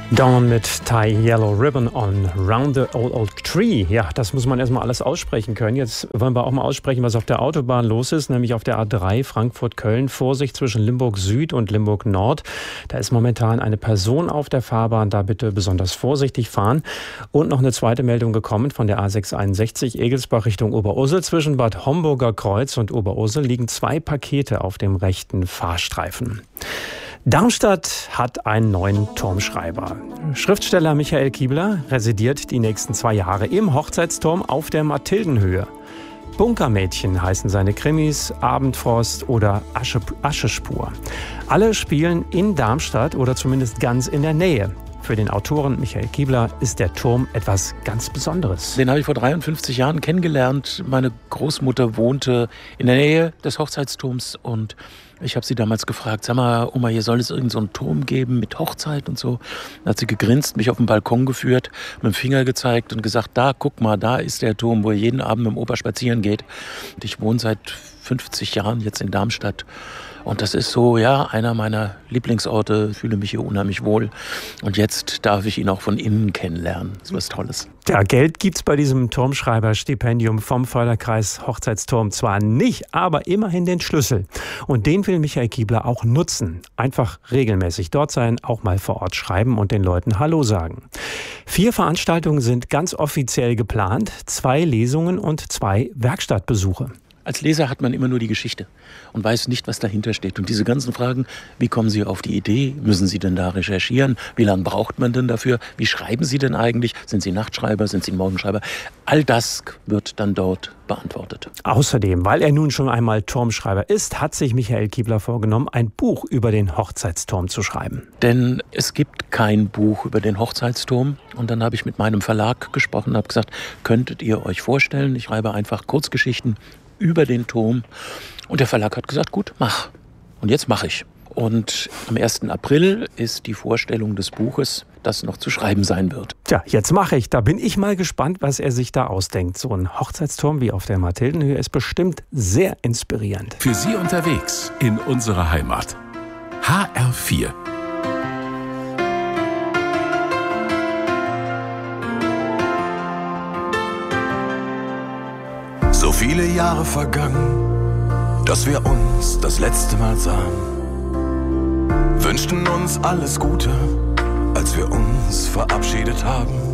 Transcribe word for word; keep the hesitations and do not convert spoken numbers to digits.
Dawn mit Tie Yellow Ribbon on Round the Old Oak Tree. Ja, das muss man erstmal alles aussprechen können. Jetzt wollen wir auch mal aussprechen, was auf der Autobahn los ist, nämlich auf der A drei Frankfurt-Köln. Vorsicht zwischen Limburg Süd und Limburg Nord. Da ist momentan eine Person auf der Fahrbahn. Da bitte besonders vorsichtig fahren. Und noch eine zweite Meldung gekommen von der A sechs einundsechzig Egelsbach Richtung Oberursel. Zwischen Bad Homburger Kreuz und Oberursel liegen zwei Pakete auf dem rechten Fahrstreifen. Darmstadt hat einen neuen Turmschreiber. Schriftsteller Michael Kiebler residiert die nächsten zwei Jahre im Hochzeitsturm auf der Mathildenhöhe. Bunkermädchen heißen seine Krimis, Abendfrost oder Asche, Aschespur. Alle spielen in Darmstadt oder zumindest ganz in der Nähe. Für den Autoren Michael Kiebler ist der Turm etwas ganz Besonderes. Den habe ich vor dreiundfünfzig Jahren kennengelernt. Meine Großmutter wohnte in der Nähe des Hochzeitsturms und ich habe sie damals gefragt, sag mal, Oma, hier soll es irgend so einen Turm geben mit Hochzeit und so. Dann hat sie gegrinst, mich auf den Balkon geführt, mit dem Finger gezeigt und gesagt, da, guck mal, da ist der Turm, wo ihr jeden Abend mit dem Opa spazieren geht. Und ich wohne seit fünfzig Jahren jetzt in Darmstadt. Und das ist so, ja, einer meiner Lieblingsorte. Ich fühle mich hier unheimlich wohl. Und jetzt darf ich ihn auch von innen kennenlernen. Das ist was Tolles. Ja, Geld gibt's bei diesem Turmschreiber-Stipendium vom Förderkreis Hochzeitsturm zwar nicht, aber immerhin den Schlüssel. Und den will Michael Kiebler auch nutzen. Einfach regelmäßig dort sein, auch mal vor Ort schreiben und den Leuten Hallo sagen. Vier Veranstaltungen sind ganz offiziell geplant. Zwei Lesungen und zwei Werkstattbesuche. Als Leser hat man immer nur die Geschichte und weiß nicht, was dahinter steht. Und diese ganzen Fragen, wie kommen Sie auf die Idee? Müssen Sie denn da recherchieren? Wie lange braucht man denn dafür? Wie schreiben Sie denn eigentlich? Sind Sie Nachtschreiber? Sind Sie Morgenschreiber? All das wird dann dort beantwortet. Außerdem, weil er nun schon einmal Turmschreiber ist, hat sich Michael Kiebler vorgenommen, ein Buch über den Hochzeitsturm zu schreiben. Denn es gibt kein Buch über den Hochzeitsturm. Und dann habe ich mit meinem Verlag gesprochen und habe gesagt, könntet ihr euch vorstellen, ich schreibe einfach Kurzgeschichten über den Turm. Und der Verlag hat gesagt, gut, mach. Und jetzt mache ich. Und am ersten April ist die Vorstellung des Buches, das noch zu schreiben sein wird. Tja, jetzt mache ich. Da bin ich mal gespannt, was er sich da ausdenkt. So ein Hochzeitsturm wie auf der Mathildenhöhe ist bestimmt sehr inspirierend. Für Sie unterwegs in unserer Heimat. H R vier. So viele Jahre vergangen, dass wir uns das letzte Mal sahen. Wünschten uns alles Gute, als wir uns verabschiedet haben.